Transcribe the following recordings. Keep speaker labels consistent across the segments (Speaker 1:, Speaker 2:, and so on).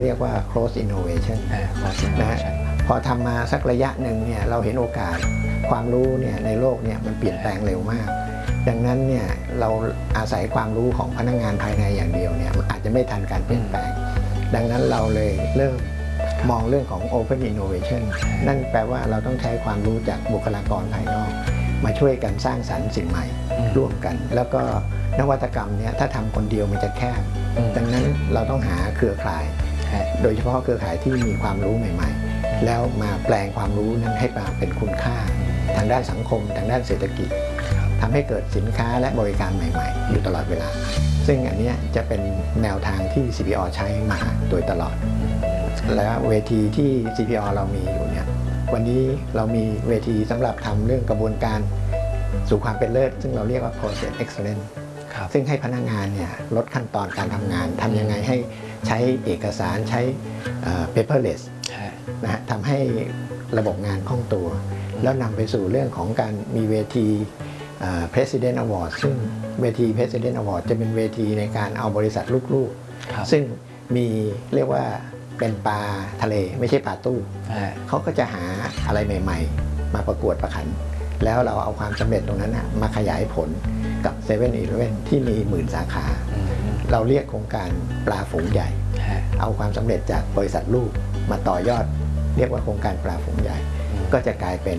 Speaker 1: เรียกว่า close innovation นะพอทำมาสักระยะหนึ่งเนี่ยเราเห็นโอกาสความรู้เนี่ยในโลกเนี่ยมันเปลี่ยนแปลงเร็วมากดังนั้นเนี่ยเราอาศัยความรู้ของพนักงานภายในอย่างเดียวเนี่ยมันอาจจะไม่ทันการเปลี่ยนแปลงดังนั้นเราเลยเริ่มมองเรื่องของ open innovation นั่นแปลว่าเราต้องใช้ความรู้จากบุคลากรภายนอกมาช่วยกันสร้างสรรค์สิ่งใหม่ร่วมกันแล้วก็นวัตกรรมเนี่ยถ้าทำคนเดียวมันจะแคบดังนั้นเราต้องหาเครือข่ายโดยเฉพาะเครือข่ายที่มีความรู้ใหม่ๆแล้วมาแปลงความรู้นั้นให้มาเป็นคุณค่าทางด้านสังคมทางด้านเศรษฐกิจทำให้เกิดสินค้าและบริการใหม่ๆอยู่ตลอดเวลาซึ่งอันนี้จะเป็นแนวทางที่ CPO ใช้มาโดยตลอดและเวทีที่ CPO เรามีอยู่เนี่ยวันนี้เรามีเวทีสำหรับทำเรื่องกระบวนการสู่ความเป็นเลิศซึ่งเราเรียกว่า process excellence ซึ่งให้พนักงานเนี่ยลดขั้นตอนการทำงานทำยังไงให้ใช้เอกสารใช้ paperless นะฮะทำให้ระบบงานคล่องตัวแล้วนำไปสู่เรื่องของการมีเวทีPresident Award ซึ่งเวที President Award จะเป็นเวทีในการเอาบริษัทลูกๆซึ่งมีเรียกว่าเป็นปลาทะเลไม่ใช่ปลาตู้เขาก็จะหาอะไรใหม่ๆมาประกวดประขันแล้วเราเอาความสำเร็จตรงนั้นมาขยายผลกับ7-Eleven ที่มี10,000 สาขาเราเรียกโครงการปลาฝูงใหญ่เอาความสำเร็จจากบริษัทลูกมาต่อยอดเรียกว่าโครงการปลาฝูงใหญ่ก็จะกลายเป็น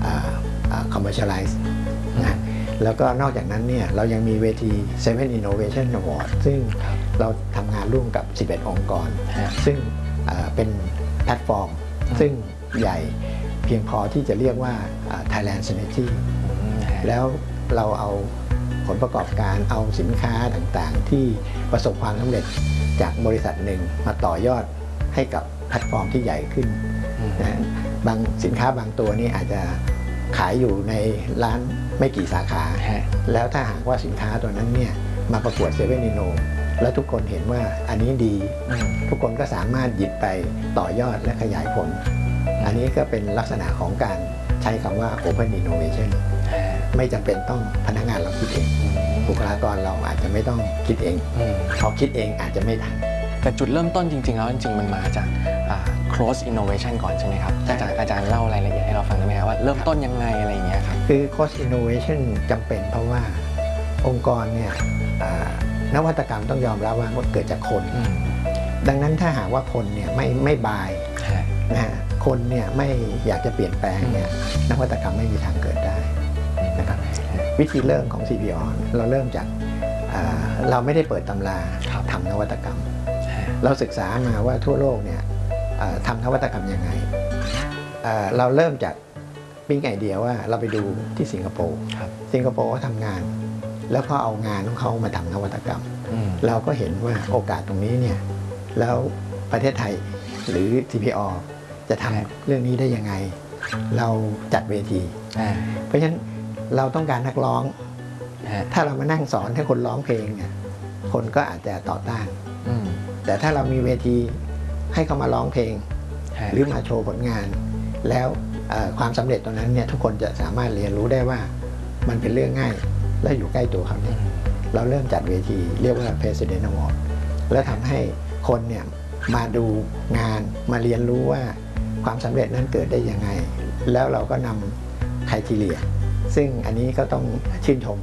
Speaker 1: commercialize นะแล้วก็นอกจากนั้นเนี่ยเรายังมีเวที7 Innovation Award ซึ่งเราทำงานร่วมกับ11 องค์กรซึ่งเป็นแพลตฟอร์มซึ่งใหญ่เพียงพอที่จะเรียกว่า Thailand Synergy แล้วเราเอาผลประกอบการเอาสินค้าต่างๆที่ประสบความสำเร็จจากบริษัทหนึ่งมาต่อยอดให้กับแพลตฟอร์มที่ใหญ่ขึ้นนะบางสินค้าบางตัวนี่อาจจะขายอยู่ในร้านไม่กี่สาขาแล้วถ้าหากว่าสินค้าตัวนั้นเนี่ยมาประกวด7 Inno แล้วทุกคนเห็นว่าอันนี้ดีทุกคนก็สามารถหยิบไปต่อยอดและขยายผลอันนี้ก็เป็นลักษณะของการใช้คำว่า Open Innovation ไม่จำเป็นต้องพนักงานเราคิดเองบุคลากรเราอาจจะไม่ต้องคิดเองพอคิดเองอาจจะไม่ทัน
Speaker 2: แต่จุดเริ่มต้นจริงๆแล้วจริงๆมันมาจากclose innovation ก่อนใช่ไหมครับอาจารย์เล่ารายละเอียดให้เราฟังได้ไหมครับว่าเริ่มต้นยังไงอะไรอย่างเงี้ยครับ
Speaker 1: คือ close innovation จำเป็นเพราะว่าองค์กรเนี่ยนวัตกรรมต้องยอมรับว่าเกิดจากคนดังนั้นถ้าหากว่าคนเนี่ยไม่บายนะฮะคนเนี่ยไม่อยากจะเปลี่ยนแปลงเนี่ยนวัตกรรมไม่มีทางเกิดได้นะครับวิธีเริ่มของ CPO เราเริ่มจากเราไม่ได้เปิดตำราทำนวัตกรรมเราศึกษามาว่าทั่วโลกเนี่ยทำนวัตกรรมยังไงเราเริ่มจากปิ๊งไอเดียว่าเราไปดูที่สิงคโปร์เขาทำงานแล้วก็เอางานของเขามาทำนวัตกรรมเราก็เห็นว่าโอกาสตรงนี้เนี่ยแล้วประเทศไทยหรือ CPO จะทำเรื่องนี้ได้ยังไงเราจัดเวทีเพราะฉะนั้นเราต้องการนักร้องถ้าเรามานั่งสอนให้คนร้องเพลงเนี่ยคนก็อาจจะต่อต้านแต่ถ้าเรามีเวทีให้เขามาร้องเพลงหรือมาโชว์ผลงานแล้วความสำเร็จตรงนั้นเนี่ยทุกคนจะสามารถเรียนรู้ได้ว่ามันเป็นเรื่องง่ายและอยู่ใกล้ตัวเขาเนี่ยเราเริ่มจัดเวทีเรียกว่า President Award แล้วทำให้คนเนี่ยมาดูงานมาเรียนรู้ว่าความสำเร็จนั้นเกิดได้ยังไงแล้วเราก็นำ criteria ซึ่งอันนี้ก็ต้องชื่นชม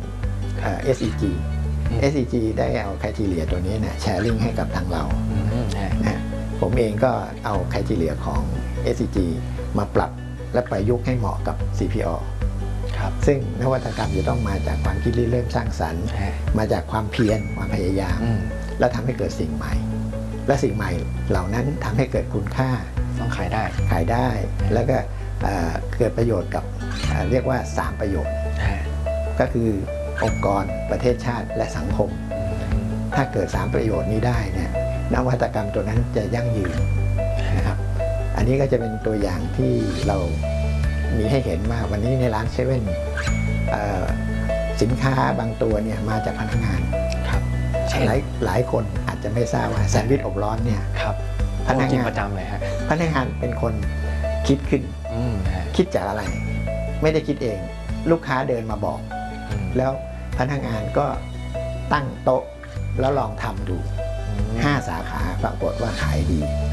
Speaker 1: SEG ได้เอา criteria ตัวนี้นะแชร์ลิงก์ให้กับทางเรานะผมเองก็เอา criteria ของ SEG มาปรับและประยุกต์ให้เหมาะกับ CPO ซึ่งนวัตกรรมจะต้องมาจากความคิดริเริ่มสร้างสรรค์มาจากความเพียรความพยายามแล้วทำให้เกิดสิ่งใหม่และสิ่งใหม่เหล่านั้นทำให้เกิดคุณค่า
Speaker 2: ต้องขายได้
Speaker 1: แล้วก็เกิดประโยชน์กับเรียกว่า3ประโยชน์ก็คือองค์กรประเทศชาติและสังคมถ้าเกิด3ประโยชน์นี้ได้เนี่ยนวัตกรรมตัวนั้นจะยั่งยืนนะครับอันนี้ก็จะเป็นตัวอย่างที่เรามีให้เห็นว่าวันนี้ในร้านเซเว่นสินค้าบางตัวเนี่ยมาจากพนักงานหลายคนอาจจะไม่ทราบว่าแซนด์วิชอบร้อนเนี่ย
Speaker 2: พนักงานประจำเลยฮะ
Speaker 1: พนักงานเป็นคนคิดขึ้นคิดจากอะไรไม่ได้คิดเองลูกค้าเดินมาบอกแล้วพนักงานก็ตั้งโต๊ะแล้วลองทำดู5 สาขาปรากฏว่าขายดี